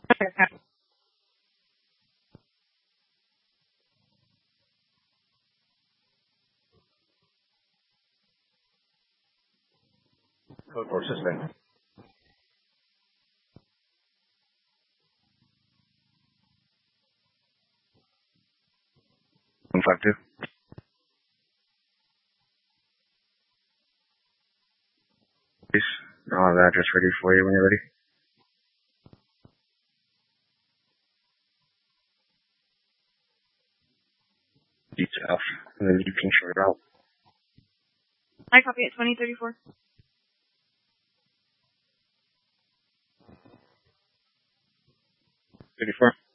Code 4 suspect. One 5-2. Please. I'll have the address ready for you when you're ready. Each F. And then you can short it out. I copy it, 2034. 34.